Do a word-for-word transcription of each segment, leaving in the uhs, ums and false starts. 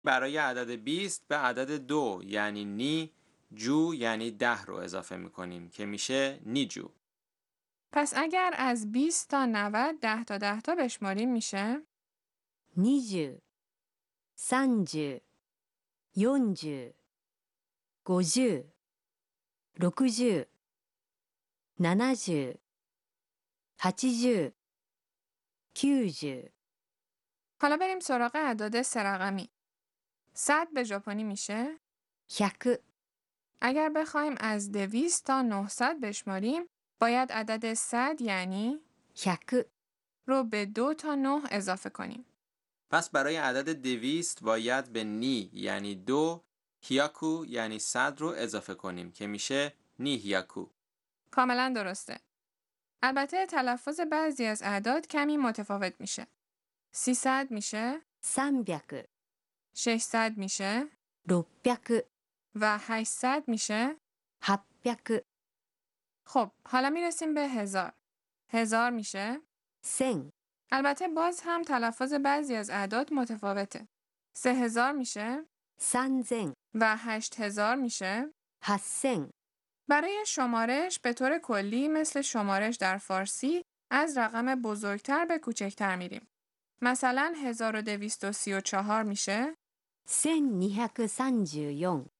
برای عدد بیست به عدد دو یعنی نی، جو یعنی ده رو اضافه میکنیم که میشه نیجو. پس اگر از بیست تا نود ده تا ده تا بشماریم میشه にじゅう、さんじゅう、よんじゅう、ごじゅう、ろくじゅう、ななじゅう、はちじゅう、きゅうじゅう。 حالا بریم سراغ اعداد سه رقمی. صد به ژاپنی میشه ひゃく اگر بخوایم از دویست تا نهصد بشماریم باید عدد صد یعنی ひゃく رو به دو تا نه اضافه کنیم. پس برای عدد دویست باید به نی یعنی دو، هیاکو یعنی صد رو اضافه کنیم که میشه نی هیاکو. کاملا درسته. البته تلفظ بعضی از اعداد کمی متفاوت میشه. سیصد میشه さんびゃく ششصد میشه ろっぴゃく و هشتصد میشه. はっぴゃく خب حالا میرسیم به هزار. هزار میشه せん البته باز هم تلفظ بعضی از اعداد متفاوته. سه هزار میشه さんぜん و هشت هزار میشه. はっせん برای شمارش به طور کلی مثل شمارش در فارسی از رقم بزرگتر به کوچکتر میریم. مثلا هزار و دویست و سی و چهار میشه せんにひゃくさんじゅうよん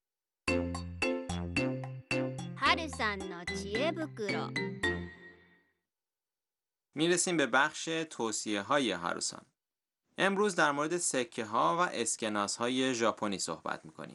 はるさんの知恵袋 میرسیم به بخش توصیه های هاروسان. امروز در مورد سکه ها و اسکناس های ژاپنی صحبت میکنیم.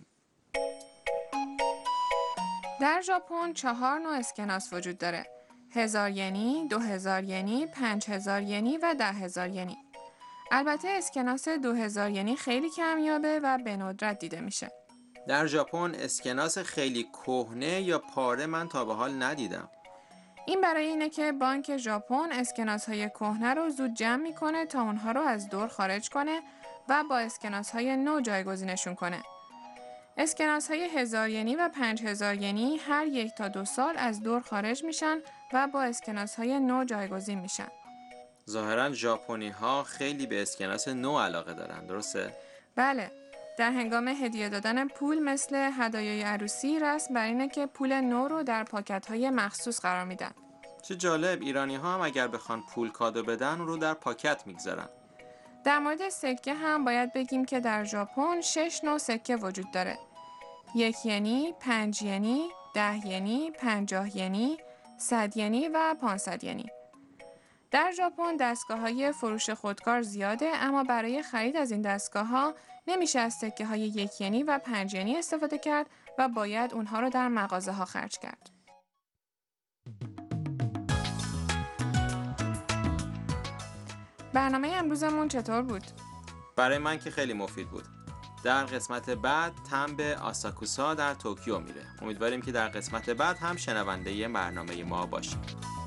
در ژاپن چهار نوع اسکناس وجود داره. هزار ینی، دو هزار ینی، پنج هزار ینی و ده هزار ینی. البته اسکناس دو هزار ینی خیلی کمیابه و به ندرت دیده میشه. در ژاپن اسکناس خیلی کهنه یا پاره من تا به حال ندیدم. این برای اینه که بانک ژاپن اسکناس‌های کهنه رو زود جمع میکنه تا اونها رو از دور خارج کنه و با اسکناس‌های نو جایگزینشون کنه. اسکناس‌های هزار ینی و پنج هزار ینی هر یک تا دو سال از دور خارج میشن و با اسکناس‌های نو جایگزین میشن. ظاهراً ژاپنی ها خیلی به اسکناس نو علاقه دارن، درسته؟ بله، در هنگام هدیه دادن پول مثل هدایای عروسی رسم بر اینه که پول نو رو در پاکت‌های مخصوص قرار میدن. چه جالب، ایرانی ها هم اگر بخوان پول کادو بدن رو در پاکت میگذارن. در مورد سکه هم باید بگیم که در ژاپن شش نوع سکه وجود داره. یک ینی، پنج ینی، ده ینی، پنجاه ینی، صد ینی و پانصد ینی. در ژاپن دستگاه‌های فروش خودکار زیاده، اما برای خرید از این دستگاه‌ها نمیشه از سکه‌های یک ینی و پنج ینی استفاده کرد و باید اونها رو در مغازه‌ها خرج کرد. برنامه امروزمون چطور بود؟ برای من که خیلی مفید بود. در قسمت بعد تم به آساکوسا در توکیو میره. امیدواریم که در قسمت بعد هم شنونده برنامه ما باشید.